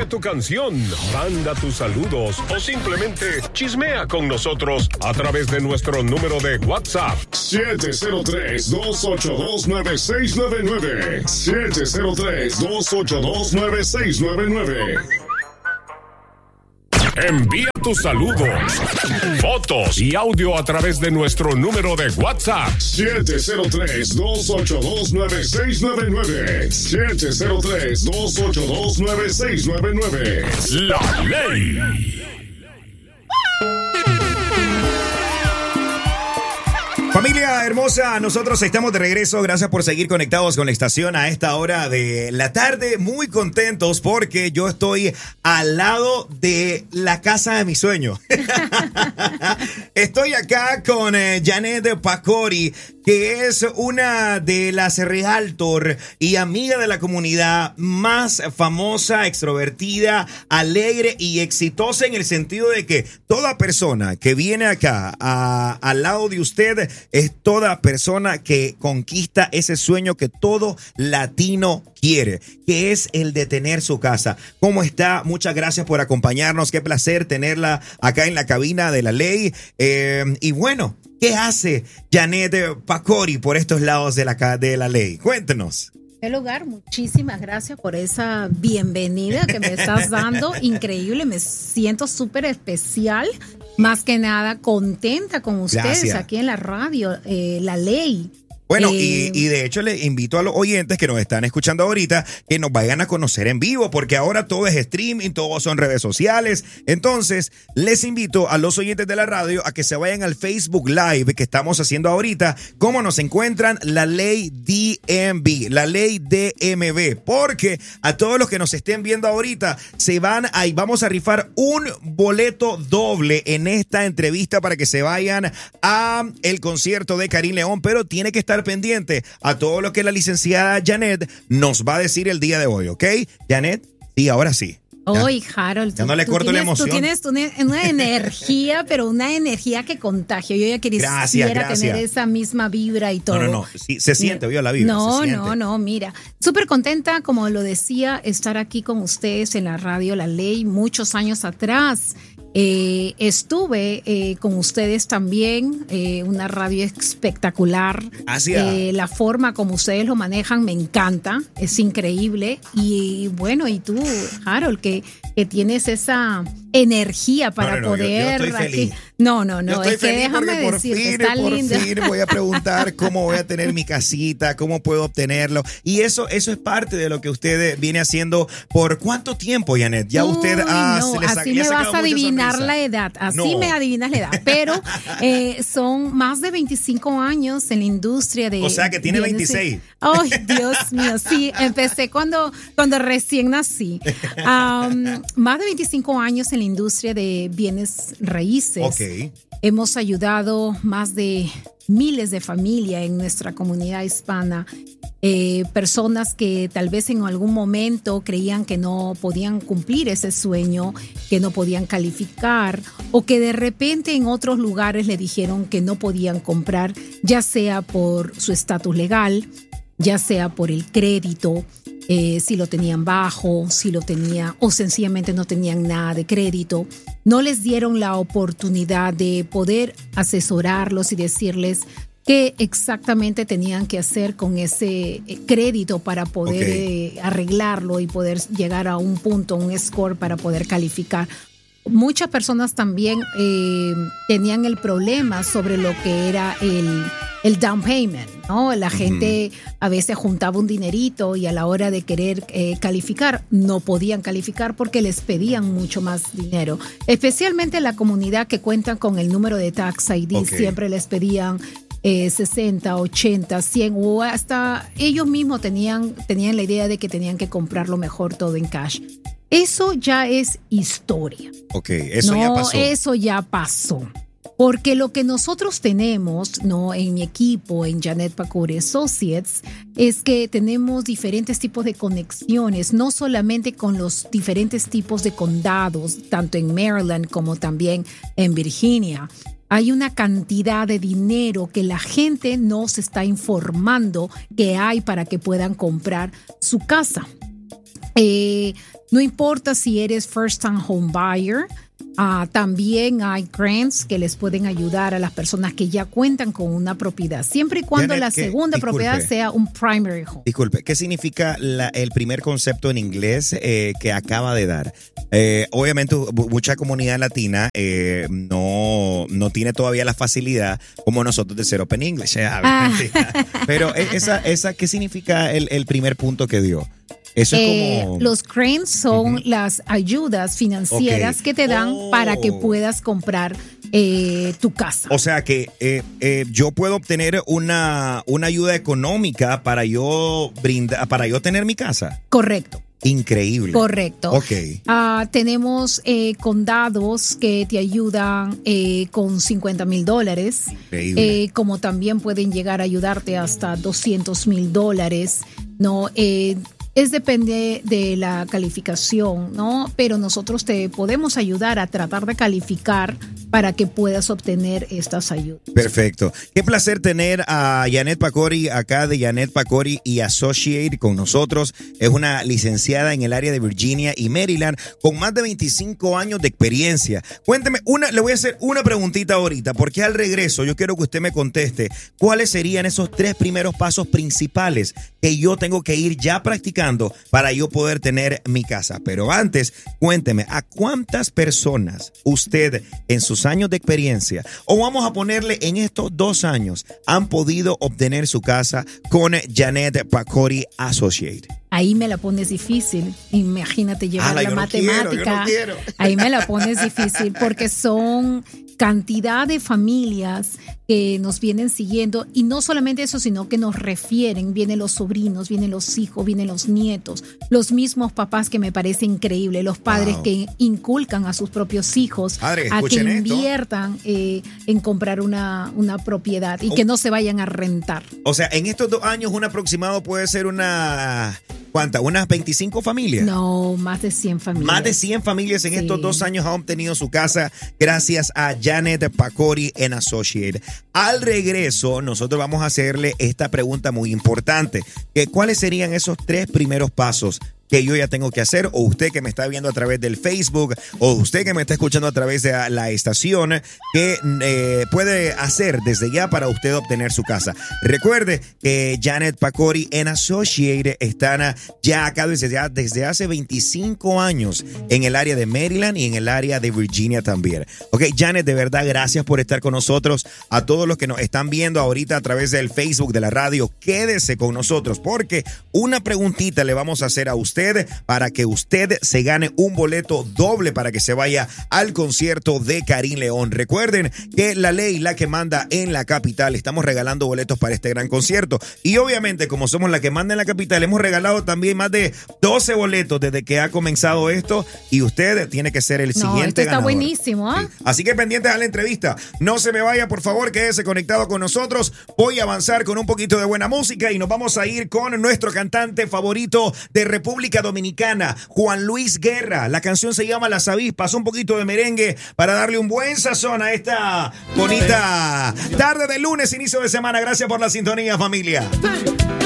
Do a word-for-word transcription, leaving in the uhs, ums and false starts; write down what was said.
Pide tu canción, manda tus saludos o simplemente chismea con nosotros a través de nuestro número de WhatsApp. siete cero tres, dos ocho dos, nueve seis nueve nueve. siete cero tres, dos ocho dos, nueve seis nueve nueve. Envía tus saludos, fotos y audio a través de nuestro número de WhatsApp. siete cero tres, dos ocho dos, nueve seis nueve nueve. siete cero tres, dos ocho dos, nueve seis nueve nueve. La Ley. Familia hermosa, nosotros estamos de regreso. Gracias por seguir conectados con la estación a esta hora de la tarde. Muy contentos porque yo estoy al lado de la casa de mi sueño. Estoy acá con eh, Janet Pacori, que es una de las realtor y amiga de la comunidad más famosa, extrovertida, alegre y exitosa, en el sentido de que toda persona que viene acá a, al lado de usted es toda persona que conquista ese sueño que todo latino quiere, que es el de tener su casa. ¿Cómo está? Muchas gracias por acompañarnos. Qué placer tenerla acá en la cabina de La Ley. Eh, y bueno, ¿qué hace Janet Pacori por estos lados de la, de la Ley? Cuéntenos. En primer lugar, muchísimas gracias por esa bienvenida que me estás dando. Increíble, me siento súper especial. Más que nada contenta con ustedes. Gracias. Aquí en la radio, eh, La Ley. Bueno, eh, y, y de hecho le invito a los oyentes que nos están escuchando ahorita que nos vayan a conocer en vivo, porque ahora todo es streaming, todo son redes sociales. Entonces, les invito a los oyentes de la radio a que se vayan al Facebook Live que estamos haciendo ahorita. ¿Cómo nos encuentran? La Ley D M V, La Ley D M V, porque a todos los que nos estén viendo ahorita se van ahí, vamos a rifar un boleto doble en esta entrevista para que se vayan a el concierto de Karim León, pero tiene que estar pendiente a todo lo que la licenciada Janet nos va a decir el día de hoy, ¿ok? Janet, sí, ahora sí. Hoy, Harold, ya no le corto tienes, la emoción. Tú tienes una, una energía, pero una energía que contagia. Yo ya quería gracias, gracias. tener esa misma vibra y todo. No, no, no, sí, se siente, vio la vibra. No, no, no, mira, súper contenta, como lo decía, estar aquí con ustedes en la radio La Ley muchos años atrás. Eh, estuve eh, con ustedes también, eh, una radio espectacular. Eh, la forma como ustedes lo manejan me encanta, es increíble. Y bueno, y tú, Harold, que, que tienes esa energía para no, no, poder. Yo, yo estoy feliz. Aquí. No, no, no, yo estoy es que déjame por decir fin, que está por lindo. fin voy a preguntar cómo voy a tener mi casita, cómo puedo obtenerlo. Y eso, eso es parte de lo que usted viene haciendo. ¿Por cuánto tiempo, Janet? Ya Uy, usted ha, no, se le así me vas a adivinar la edad, así no. me adivinas la edad, pero eh, son más de veinticinco años en la industria de... O sea que tiene veintiséis. Ay, Dios mío, sí, empecé cuando, cuando recién nací. Um, más de veinticinco años en la industria de bienes raíces. Ok. Hemos ayudado más de miles de familias en nuestra comunidad hispana. Eh, personas que tal vez en algún momento creían que no podían cumplir ese sueño, que no podían calificar, o que de repente en otros lugares le dijeron que no podían comprar, ya sea por su estatus legal, ya sea por el crédito, eh, si lo tenían bajo, si lo tenían o sencillamente no tenían nada de crédito. No les dieron la oportunidad de poder asesorarlos y decirles qué exactamente tenían que hacer con ese crédito para poder okay. eh, arreglarlo y poder llegar a un punto, un score para poder calificar. Muchas personas también eh, tenían el problema sobre lo que era el, el down payment, ¿no? La uh-huh. gente a veces juntaba un dinerito y a la hora de querer eh, calificar no podían calificar porque les pedían mucho más dinero. Especialmente la comunidad que cuentan con el número de Tax I D, okay. siempre les pedían Eh, sesenta, ochenta, cien o hasta ellos mismos tenían, tenían la idea de que tenían que comprarlo mejor todo en cash. Eso ya es historia. Ok, eso no, ya pasó. Eso ya pasó. Porque lo que nosotros tenemos, ¿no? En mi equipo, en Janet Pacori Associates, es que tenemos diferentes tipos de conexiones, no solamente con los diferentes tipos de condados, tanto en Maryland como también en Virginia. Hay una cantidad de dinero que la gente no se está informando que hay para que puedan comprar su casa. Eh, no importa si eres first time home buyer. Uh, también hay grants que les pueden ayudar a las personas que ya cuentan con una propiedad, siempre y cuando Janet, la que, segunda disculpe, propiedad sea un primary home. Disculpe, ¿qué significa la, el primer concepto en inglés eh, que acaba de dar? Eh, obviamente mucha comunidad latina eh, no, no tiene todavía la facilidad como nosotros de ser Open English. ¿Eh? Ah. Pero esa, esa, ¿qué significa el, el primer punto que dio? Eso es eh, como... Los grants son uh-huh. las ayudas financieras okay. que te dan oh. para que puedas comprar eh, tu casa. O sea que eh, eh, yo puedo obtener una, una ayuda económica para yo brindar, para yo tener mi casa. Correcto. Increíble. Correcto. Ok. Uh, tenemos eh, condados que te ayudan eh, con cincuenta mil dólares. Increíble. Eh, como también pueden llegar a ayudarte hasta doscientos mil dólares. No, eh, es depende de la calificación, ¿no? Pero nosotros te podemos ayudar a tratar de calificar para que puedas obtener estas ayudas. Perfecto. Qué placer tener a Janet Pacori acá de Janet Pacori y Associate con nosotros. Es una licenciada en el área de Virginia y Maryland con más de veinticinco años de experiencia. Cuénteme, una, le voy a hacer una preguntita ahorita, porque al regreso yo quiero que usted me conteste cuáles serían esos tres primeros pasos principales que yo tengo que ir ya practicando para yo poder tener mi casa. Pero antes, cuénteme, ¿a cuántas personas usted en sus años de experiencia, o vamos a ponerle en estos dos años, han podido obtener su casa con Janet Pacori Associate? Ahí me la pones difícil. Imagínate llevar Ala, la yo matemática. No quiero, yo no quiero. Ahí me la pones difícil porque son cantidad de familias que nos vienen siguiendo, y no solamente eso, sino que nos refieren. Vienen los sobrinos, vienen los hijos, vienen los nietos, los mismos papás, que me parece increíble, los padres wow. que inculcan a sus propios hijos Padre, a que esto. inviertan eh, en comprar una, una propiedad y oh. que no se vayan a rentar. O sea, en estos dos años un aproximado puede ser una... ¿Cuántas? ¿Unas veinticinco familias? No, más de cien familias. Más de cien familias en sí. estos dos años han obtenido su casa gracias a Janet Pacori and Associate. Al regreso, nosotros vamos a hacerle esta pregunta muy importante. Que ¿cuáles serían esos tres primeros pasos que yo ya tengo que hacer? O usted que me está viendo a través del Facebook, o usted que me está escuchando a través de la estación, que eh, puede hacer desde ya para usted obtener su casa. Recuerde que Janet Pacori and Associate están ya acá desde, ya, desde hace veinticinco años en el área de Maryland y en el área de Virginia también. Ok, Janet, de verdad, gracias por estar con nosotros. A todos los que nos están viendo ahorita a través del Facebook de la radio, quédese con nosotros, porque una preguntita le vamos a hacer a usted para que usted se gane un boleto doble para que se vaya al concierto de Karim León. Recuerden que la ley, la que manda en la capital, estamos regalando boletos para este gran concierto. Y obviamente, como somos la que manda en la capital, hemos regalado también más de doce boletos desde que ha comenzado esto, y usted tiene que ser el no, siguiente esto está ganador. buenísimo, ¿eh? Sí. Así que pendientes a la entrevista. No se me vaya, por favor, quédese conectado con nosotros. Voy a avanzar con un poquito de buena música y nos vamos a ir con nuestro cantante favorito de República Dominicana, Juan Luis Guerra. La canción se llama Las Avispas, un poquito de merengue para darle un buen sazón a esta bonita tarde de lunes, inicio de semana. Gracias por la sintonía, familia.